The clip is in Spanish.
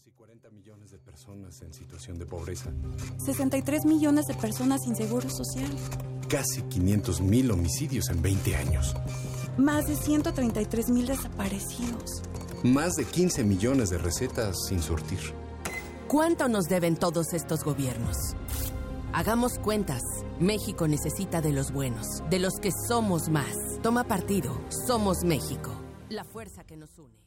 Casi 40 millones de personas en situación de pobreza. 63 millones de personas sin seguro social. Casi 500,000 homicidios en 20 años. Más de 133,000 desaparecidos. Más de 15 millones de recetas sin surtir. ¿Cuánto nos deben todos estos gobiernos? Hagamos cuentas. México necesita de los buenos, de los que somos más. Toma partido. Somos México. La fuerza que nos une.